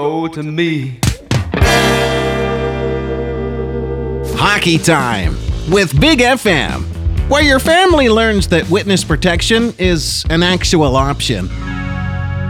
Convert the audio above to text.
Oh, to me. Hockey Time with Big FM, where your family learns that witness protection is an actual option.